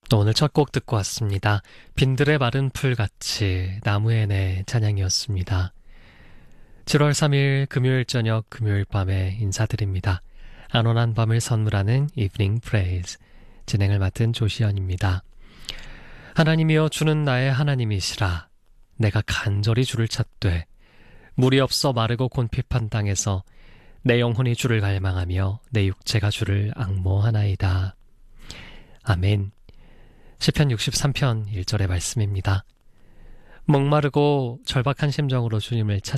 오늘 첫 곡 듣고 왔습니다. 빈들의 마른 풀같이 나무의 내 찬양이었습니다. 7월 3일 금요일 저녁 금요일 밤에 인사드립니다. 안온한 밤을 선물하는 이브닝 프레이즈 진행을 맡은 조시연입니다. 하나님이여 주는 나의 하나님이시라. 내가 간절히 주를 찾되 물이 없어 마르고 곤핍한 땅에서 내 영혼이 주를 갈망하며 내 육체가 주를 앙모하나이다. 아멘. 시편 63편 1절의 말씀입니다. 목마르고 절박한 심정으로 주님을 찾으